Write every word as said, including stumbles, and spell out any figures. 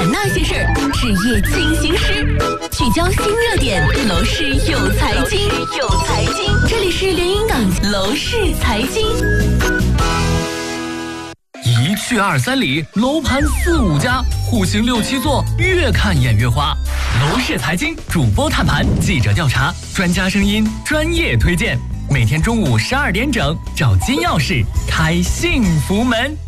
那些事儿，事业进行时，聚焦新热点，楼市有财经，有财经，这里是连云港楼市财经。 一去二三里，楼盘四五家，户型六七座，越看眼越花。楼市财经主播探盘，记者调查，专家声音，专业推荐。每天中午十二点整，找金钥匙开幸福门。